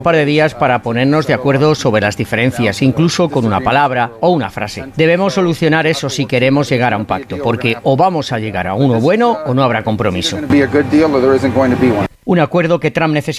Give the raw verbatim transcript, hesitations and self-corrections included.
Un par de días para ponernos de acuerdo sobre las diferencias, incluso con una palabra o una frase. Debemos solucionar eso si queremos llegar a un pacto, porque o vamos a llegar a uno bueno o no habrá compromiso. Un acuerdo que Trump necesita.